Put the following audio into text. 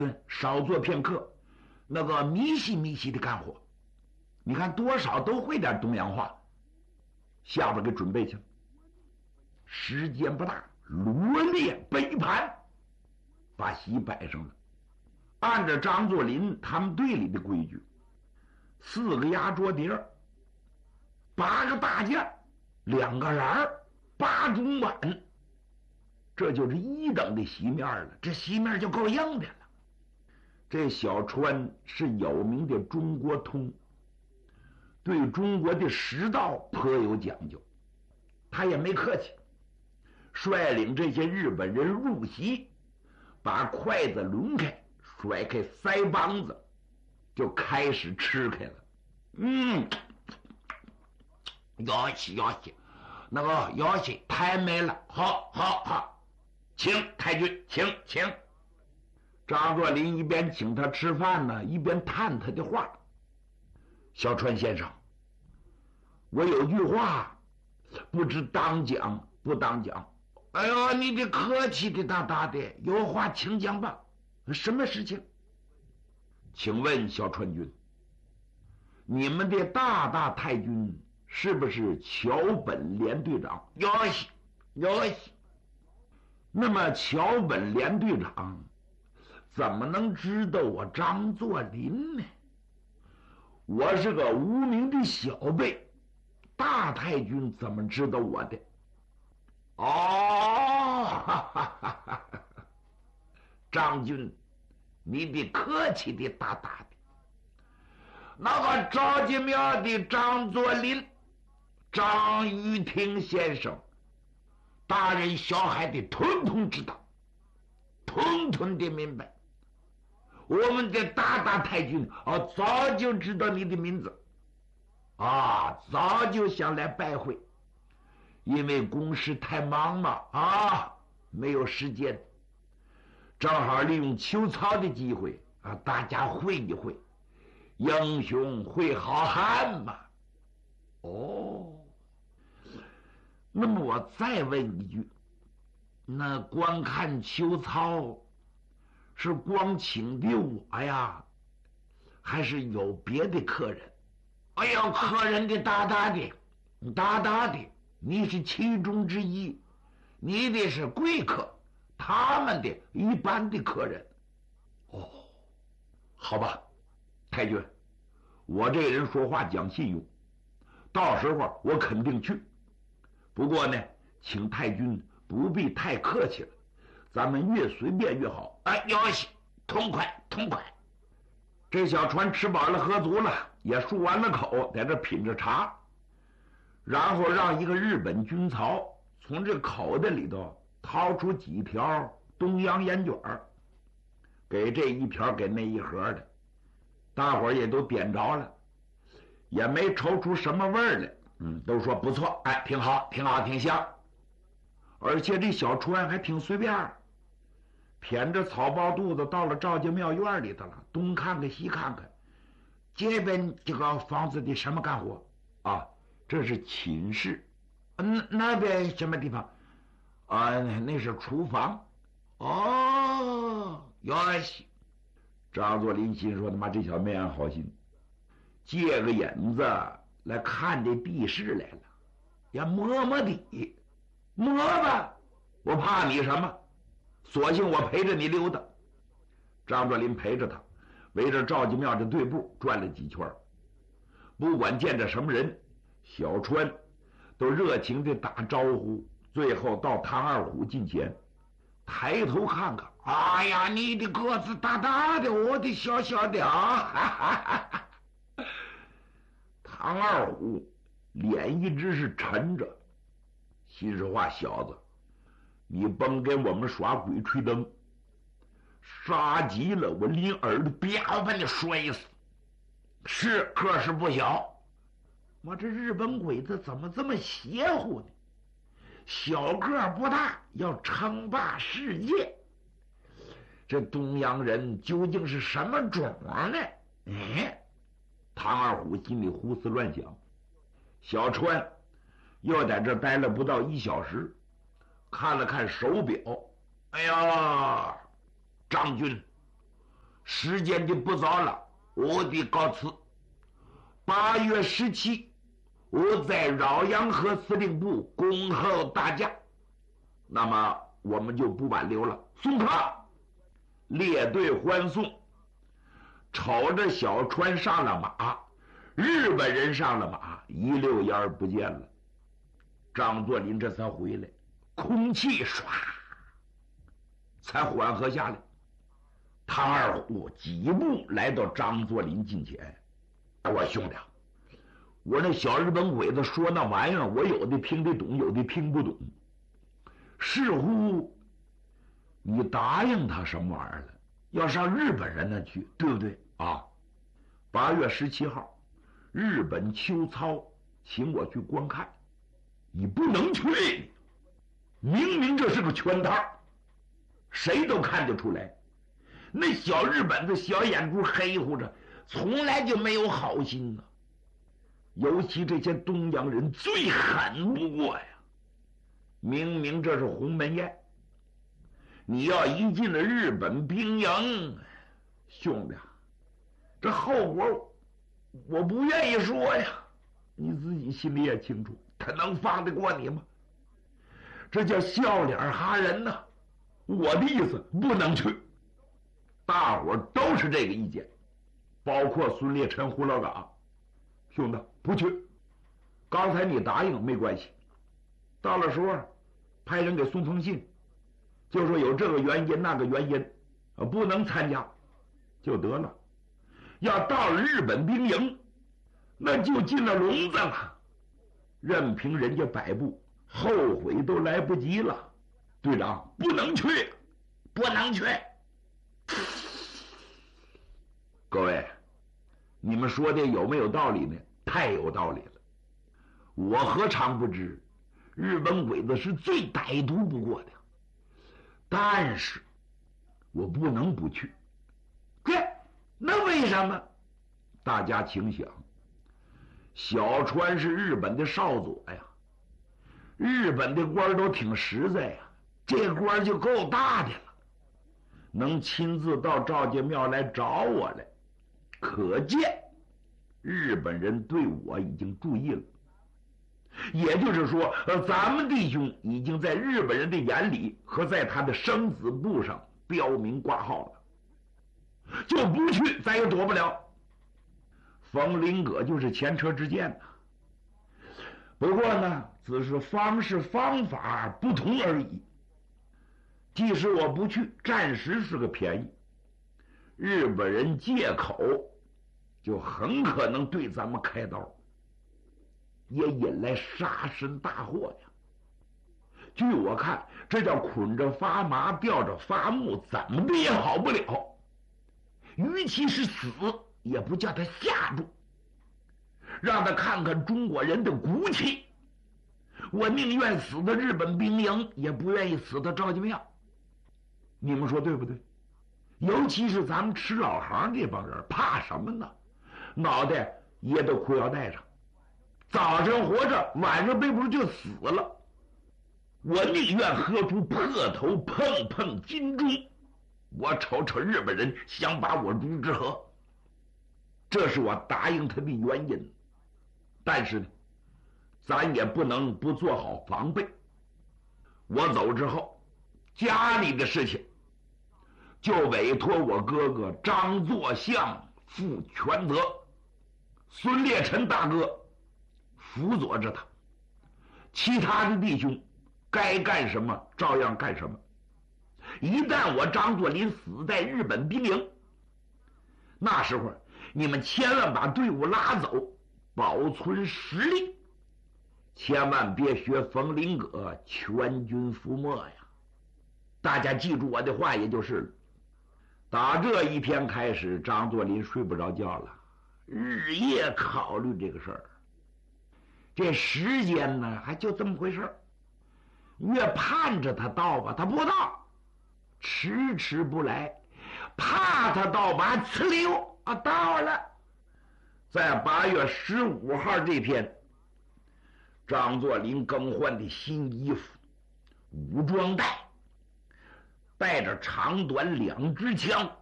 少做片刻，那个密细密细的干活。你看多少都会点东洋话，下边给准备去。时间不大，罗列杯盘，把席摆上了。按照张作霖他们队里的规矩，4个压桌碟，8个大件，2个瓤，8种碗，这就是1等的席面了。这席面就够硬的了。这小川是有名的中国通，对中国的食道颇有讲究，他也没客气，率领这些日本人入席，把筷子抡开，甩开腮帮子，就开始吃开了。要西，那个要西太美了，好，请太君，请。张作霖一边请他吃饭呢，一边探他的话。小川先生，我有句话，不知当讲不当讲。哎呦，你的客气的大大的，有话请讲吧。什么事情？请问小川君，你们的大太君是不是桥本连队长？有喜。那么桥本连队长怎么能知道我张作霖呢？我是个无名的小辈，大太君怎么知道我的？张君，你的客气的大大的。那个赵家庙的张作霖，张玉婷先生，大人小孩的统统知道，统统的明白。我们的大太君早就知道你的名字早就想来拜会，因为公事太忙嘛没有时间，正好利用秋操的机会大家会一会，英雄会好汉嘛。那么我再问一句，那光看秋操是光请的我呀，还是有别的客人？哎呀，客人的大大的，你是其中之一，你的是贵客，他们的一般的客人。好吧，太君，我这人说话讲信用，到时候我肯定去。不过呢，请太君不必太客气了，咱们越随便越好。要西，痛快。这小船吃饱了喝足了，也漱完了口，在这品着茶，然后让一个日本军曹从这口袋里头掏出几条东洋烟卷，给这一条给那一盒的，大伙儿也都点着了，也没抽出什么味儿来。都说不错，挺好，挺香。而且这小川还挺随便，谝着草包肚子到了赵家庙院里头了，东看看西看看，这边这个房子的什么干活这是寝室，那边什么地方那是厨房。要西。张作霖心说，他妈这小妹安好心，借个引子来看这地势来了，也摸摸底，摸吧，我怕你什么？索性我陪着你溜达。张作霖陪着他，围着赵家庙这队部转了几圈，不管见着什么人，小川都热情地打招呼。最后到唐二虎近前，抬头看看，哎呀，你的个子大大的，我的小小的唐二虎脸一直是沉着，心说话，小子，你甭给我们耍鬼吹灯，杀急了我拎耳朵啪把你摔死。是个是不小，我这日本鬼子怎么这么邪乎呢？小个不大，要称霸世界，这东洋人究竟是什么种呢？唐二虎心里胡思乱想。小川又在这待了不到1小时，看了看手表，哎呀，张军， 时间就不早了，我得告辞。8月17，我在饶阳河司令部恭候大驾。那么我们就不挽留了，送客。列队欢送，瞅着小船上了马，日本人上了马，一溜烟儿不见了。张作霖这才回来，空气唰才缓和下来。唐二虎几步来到张作霖近前，我说兄弟，我那小日本鬼子说那玩意儿，我有的听得懂，有的听不懂。似乎你答应他什么玩意儿了？要上日本人那去，对不对啊？8月17号，日本秋操请我去观看，你不能去，明明这是个圈套，谁都看得出来。那小日本的小眼珠黑乎着，从来就没有好心呢。尤其这些东洋人最狠不过呀。明明这是鸿门宴，你要一进了日本兵营，兄弟，这后果我不愿意说呀，你自己心里也清楚，他能放得过你吗？这叫笑脸哈人呐。我的意思不能去，大伙都是这个意见，包括孙烈臣、胡老嘎。兄弟，不去。刚才你答应没关系，到了时候派人给送封信，就说有这个原因那个原因，不能参加就得了。要到了日本兵营，那就进了笼子了，任凭人家摆布，后悔都来不及了。队长，不能去，不能去。各位，你们说的有没有道理呢？太有道理了。我何尝不知日本鬼子是最歹毒不过的，但是我不能不去。那为什么？大家请想，小川是日本的少佐呀，日本的官都挺实在呀，这官就够大的了，能亲自到赵家庙来找我来，可见日本人对我已经注意了。也就是说，咱们弟兄已经在日本人的眼里和在他的生死簿上标明挂号了，就不去咱也躲不了。冯林葛就是前车之鉴呐，不过呢，只是方式方法不同而已。即使我不去，暂时是个便宜，日本人借口就很可能对咱们开刀，也引来杀身大祸呀。据我看，这叫捆着发麻，吊着发木，怎么的也好不了。与其是死，也不叫他吓住，让他看看中国人的骨气。我宁愿死在日本兵营，也不愿意死在赵家庙。你们说对不对？尤其是咱们吃老行这帮人，怕什么呢？脑袋掖到裤腰带上，早上活着，晚上背不住就死了。我宁愿喝出破头碰碰金钟，我瞅瞅日本人想把我如之何。这是我答应他的原因。但是呢，咱也不能不做好防备。我走之后，家里的事情就委托我哥哥张作相负全责，孙烈臣大哥辅佐着他，其他的弟兄该干什么照样干什么。一旦我张作霖死在日本兵营，那时候你们千万把队伍拉走，保存实力，千万别学冯林葛全军覆没呀。大家记住我的话，也就是了。打这一天开始，张作霖睡不着觉了，日夜考虑这个事儿。这时间呢，还就这么回事儿，越盼着他到吧，他不到，迟迟不来，怕他到吧，呲溜啊，到了。在8月15号这天，张作霖更换的新衣服，武装带，带着长短2支枪，